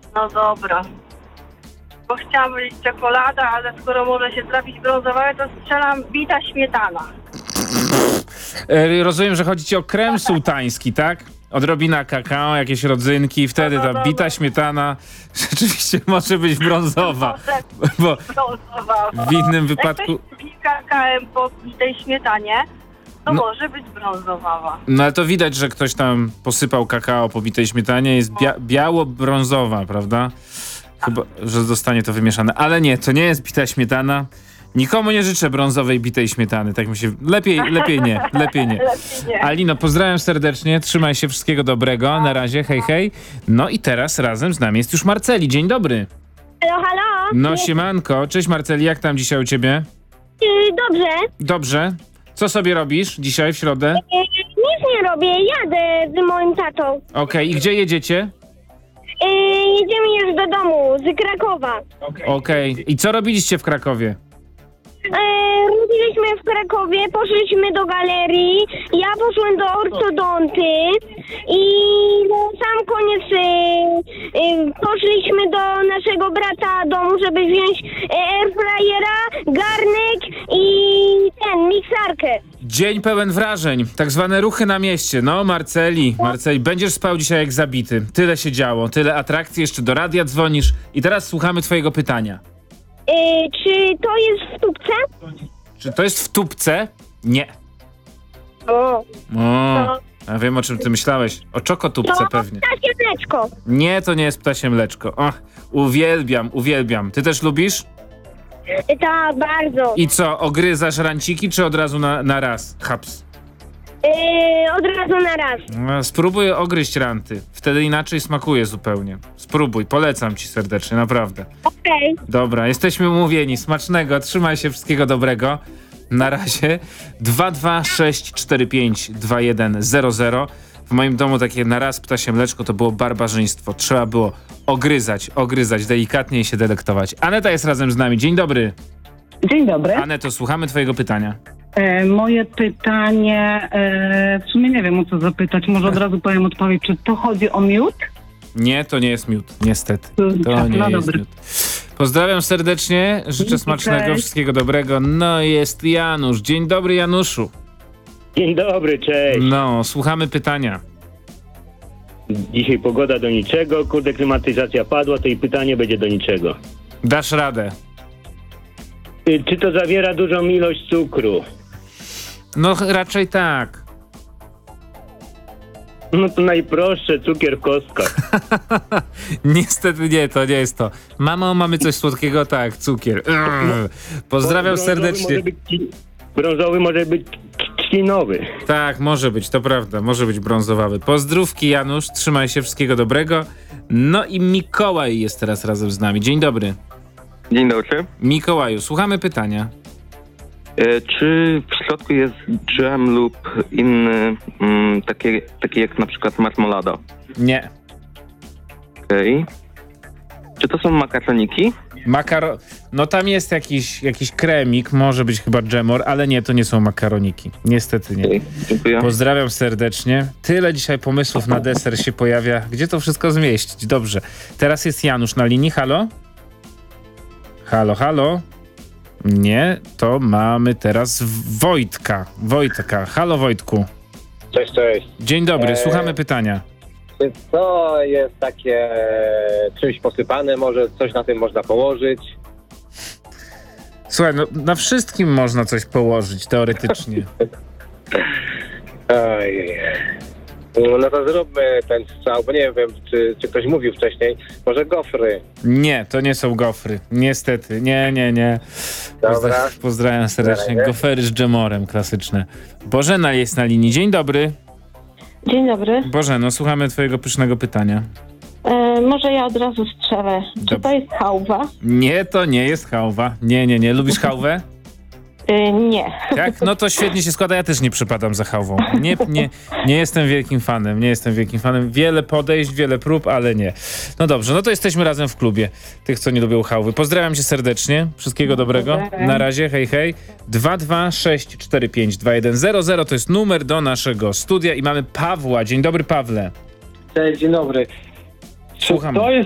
No dobra. Bo chciałam powiedzieć czekolada, ale skoro może się trafić brązowe, to strzelam bita śmietana. Rozumiem, że chodzi ci o krem sułtański, tak? Odrobina kakao, jakieś rodzynki, wtedy ta bita śmietana rzeczywiście może być brązowa. Bo Brązowa. w innym wypadku... Jak ktoś kakałem po tej śmietanie, to może być brązowa. No ale to widać, że ktoś tam posypał kakao po bitej śmietanie, jest biało-brązowa, prawda? Chyba, że zostanie to wymieszane. Ale nie, to nie jest bita śmietana. Nikomu nie życzę brązowej bitej śmietany. Tak mi się... Lepiej nie. Lepiej nie. Alino, pozdrawiam serdecznie. Trzymaj się, wszystkiego dobrego. Na razie, hej, hej. No i teraz razem z nami jest już Marceli. Dzień dobry. Halo, halo. No siemanko. Cześć Marceli, jak tam dzisiaj u ciebie? Dobrze. Dobrze. Co sobie robisz dzisiaj w środę? Nic nie robię, jadę z moim tatą. Okej, i gdzie jedziecie? Jedziemy już do domu, z Krakowa. Okej. I co robiliście w Krakowie? Robiliśmy w Krakowie, poszliśmy do galerii, ja poszłem do ortodonty i na sam koniec poszliśmy do naszego brata domu, żeby wziąć airfryera, garnek i miksarkę. Dzień pełen wrażeń, tak zwane ruchy na mieście. No Marceli, będziesz spał dzisiaj jak zabity. Tyle się działo, tyle atrakcji, jeszcze do radia dzwonisz i teraz słuchamy twojego pytania. Czy to jest w tubce? Czy to jest w tubce? Nie. O. Ja wiem, o czym ty myślałeś. O czokotubce pewnie. Ptasie mleczko. Nie, to nie jest ptasie mleczko. Och, uwielbiam. Ty też lubisz? Tak, bardzo. I co, ogryzasz ranciki, czy od razu na raz? Haps. Od razu na raz. Spróbuj ogryźć ranty. Wtedy inaczej smakuje zupełnie. Spróbuj, polecam ci serdecznie, naprawdę. Okej. Dobra, jesteśmy umówieni. Smacznego, trzymaj się, wszystkiego dobrego. Na razie 226452100. W moim domu takie na raz ptasie mleczko to było barbarzyństwo. Trzeba było ogryzać, delikatnie i się delektować. Aneta jest razem z nami. Dzień dobry. Dzień dobry. Aneto, słuchamy twojego pytania. Moje pytanie, w sumie nie wiem o co zapytać, może od razu powiem odpowiedź, czy to chodzi o miód? Nie, to nie jest miód, niestety. To Tak, nie no jest dobry. miód. Pozdrawiam serdecznie, życzę smacznego, Cześć. wszystkiego dobrego. No jest Janusz. Dzień dobry, Januszu. Dzień dobry, cześć. No, słuchamy pytania. Dzisiaj pogoda do niczego, kurde, klimatyzacja padła, to i pytanie będzie do niczego. Dasz radę. Czy to zawiera dużą ilość cukru? No raczej tak. No to najprostsze, cukier w kostkach. Niestety nie, to nie jest to. Mamo, mamy coś słodkiego? Tak, cukier. Pozdrawiam serdecznie. Brązowy może być trzcinowy. Tak, może być, to prawda, może być brązowawy. Pozdrówki Janusz, trzymaj się, wszystkiego dobrego. No i Mikołaj jest teraz razem z nami. Dzień dobry. Dzień dobry. Mikołaju, słuchamy pytania. Czy w środku jest dżem lub inny, takie jak na przykład marmolada? Nie. Okej. Czy to są makaroniki? No tam jest jakiś kremik, może być chyba dżemor, ale nie, to nie są makaroniki. Niestety nie. Okej, dziękuję. Pozdrawiam serdecznie. Tyle dzisiaj pomysłów na deser się pojawia. Gdzie to wszystko zmieścić? Dobrze. Teraz jest Janusz na linii. Halo? Halo? Nie, to mamy teraz Wojtka. Halo Wojtku. Cześć. Dzień dobry, słuchamy pytania. Czy to jest takie czymś posypane, może coś na tym można położyć? Słuchaj, no na wszystkim można coś położyć, teoretycznie. Ojej. No to zróbmy ten strzał, bo nie wiem, czy ktoś mówił wcześniej. Może gofry. Nie, to nie są gofry. Niestety, nie. Dobra. Pozdrawiam serdecznie. Dobra, nie? Gofery z dżemorem, klasyczne. Bożena jest na linii. Dzień dobry. Dzień dobry. Bożeno, słuchamy twojego pysznego pytania. Może ja od razu strzelę. Czy to jest chałwa? Nie, to nie jest chałwa. Nie. Lubisz chałwę? Nie. Tak? No to świetnie się składa. Ja też nie przypadam za chałwą. Nie jestem wielkim fanem. Wiele podejść, wiele prób, ale nie. No dobrze, no to jesteśmy razem w klubie tych, co nie lubią chałwy. Pozdrawiam cię serdecznie. Wszystkiego dobrego. Na razie, hej. 226452100 to jest numer do naszego studia i mamy Pawła. Dzień dobry, Pawle. Cześć, dzień dobry. Słucham. Czy to jest